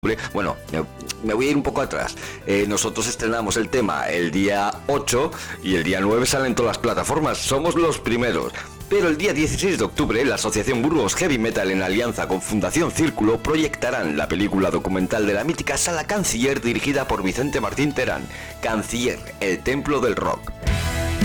Bueno, me voy a ir un poco atrás. Nosotros estrenamos el tema el día 8 y el día 9 salen todas las plataformas. Somos los primeros. Pero el día 16 de octubre, la Asociación Burgos Heavy Metal, en alianza con Fundación Círculo, proyectarán la película documental de la mítica Sala Canciller, dirigida por Vicente Martín Terán, Canciller, el templo del rock.